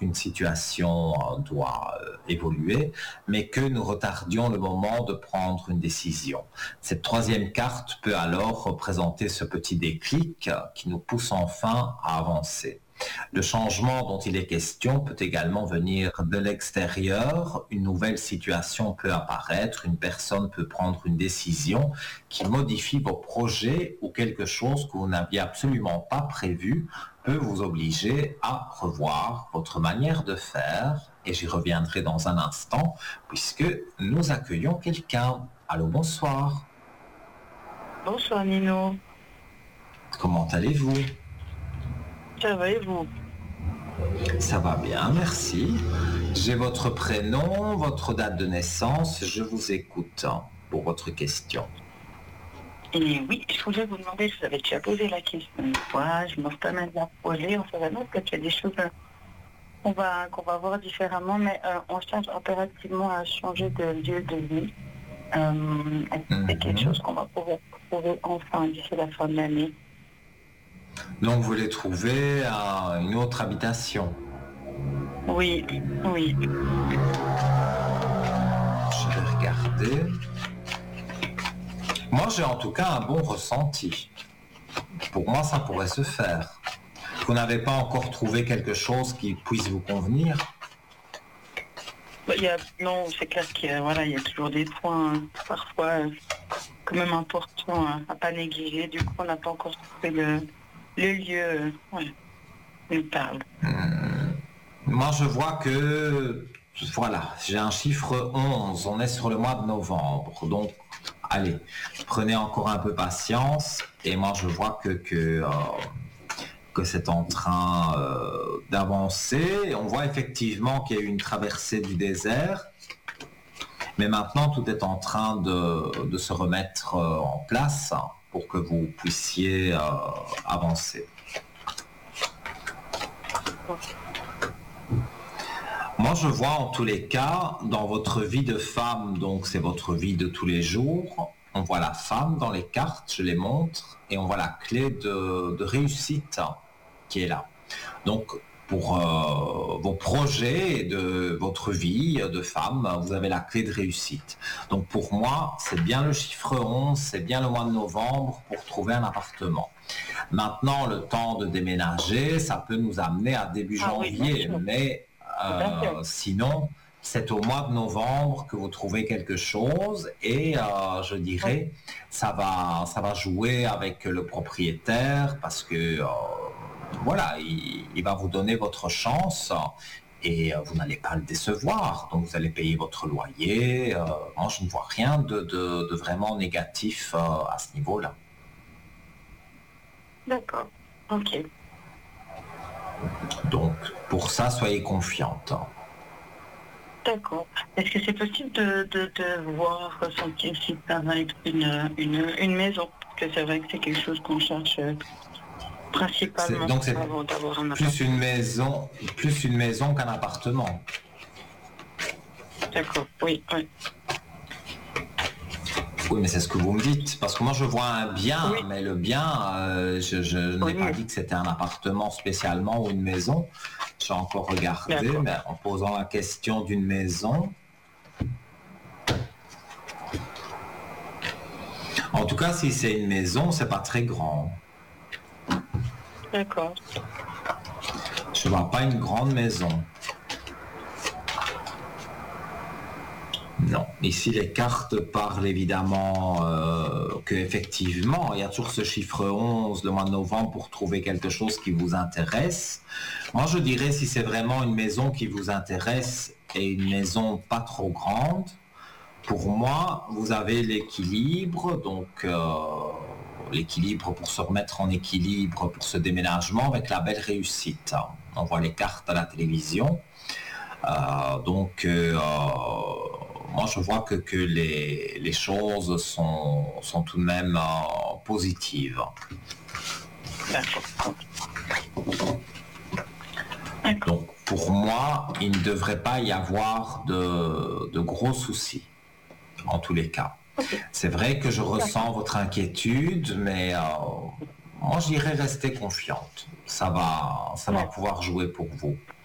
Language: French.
qu'une situation doit évoluer, mais que nous retardions le moment de prendre une décision. Cette troisième carte peut alors représenter ce petit déclic qui nous pousse enfin à avancer. Le changement dont il est question peut également venir de l'extérieur. Une nouvelle situation peut apparaître, une personne peut prendre une décision qui modifie vos projets ou quelque chose que vous n'aviez absolument pas prévu peut vous obliger à revoir votre manière de faire. Et j'y reviendrai dans un instant puisque nous accueillons quelqu'un. Allô, bonsoir. Bonsoir Nino. Comment allez-vous ? Ça va et vous ? Ça va bien, merci. J'ai votre prénom, votre date de naissance. Je vous écoute pour votre question. Et oui, je voulais vous demander, je vous avais déjà posé la question une fois, je me refais maintenant poser, on sait vraiment qu'il y a des choses qu'on va voir différemment, mais on cherche impérativement à changer de lieu de vie. Est-ce que c'est quelque chose qu'on va pouvoir trouver enfin d'ici la fin de l'année ? Donc vous voulez trouver une autre habitation ? Oui. Je vais regarder. Moi j'ai en tout cas un bon ressenti. Pour moi ça pourrait se faire. Vous n'avez pas encore trouvé quelque chose qui puisse vous convenir ? Non, c'est clair qu'il y a toujours des points parfois quand même importants à pas négliger. Du coup on n'a pas encore trouvé le lieu, il parle. Moi, je vois que, j'ai un chiffre 11, on est sur le mois de novembre, donc, allez, prenez encore un peu patience, et moi, je vois que c'est en train d'avancer. On voit effectivement qu'il y a eu une traversée du désert, mais maintenant, tout est en train de se remettre en place pour que vous puissiez avancer. Moi, je vois en tous les cas, dans votre vie de femme, donc c'est votre vie de tous les jours, on voit la femme dans les cartes, je les montre, et on voit la clé de réussite qui est là. Donc, pour vos projets de votre vie de femme, vous avez la clé de réussite. Donc pour moi, c'est bien le chiffre 11, c'est bien le mois de novembre pour trouver un appartement. Maintenant, le temps de déménager, ça peut nous amener à début janvier, mais sinon, c'est au mois de novembre que vous trouvez quelque chose et je dirais, ça va jouer avec le propriétaire parce que il va vous donner votre chance et vous n'allez pas le décevoir. Donc vous allez payer votre loyer. Moi, je ne vois rien de vraiment négatif à ce niveau-là. D'accord, ok. Donc pour ça, soyez confiante. D'accord. Est-ce que c'est possible de voir, ressentir si ça va être une maison ? Parce que c'est vrai que c'est quelque chose qu'on cherche principalement donc c'est avant d'avoir un plus une maison qu'un appartement. D'accord, oui. Oui, mais c'est ce que vous me dites, parce que moi je vois un bien, oui. Mais le bien, je n'ai pas dit que c'était un appartement spécialement ou une maison. J'ai encore regardé, mais en posant la question d'une maison. En tout cas, si c'est une maison, c'est pas très grand. D'accord. Je vois pas une grande maison. Non, ici les cartes parlent évidemment qu'effectivement, il y a toujours ce chiffre 11 le mois de novembre pour trouver quelque chose qui vous intéresse. Moi, je dirais si c'est vraiment une maison qui vous intéresse et une maison pas trop grande, pour moi, vous avez l'équilibre, donc l'équilibre pour se remettre en équilibre pour ce déménagement avec la belle réussite. On voit les cartes à la télévision. Moi, je vois que les choses sont tout de même positives. D'accord. Donc, pour moi, il ne devrait pas y avoir de gros soucis, en tous les cas. C'est vrai que je ressens votre inquiétude, mais moi, j'irai rester confiante. Ça va pouvoir jouer pour vous.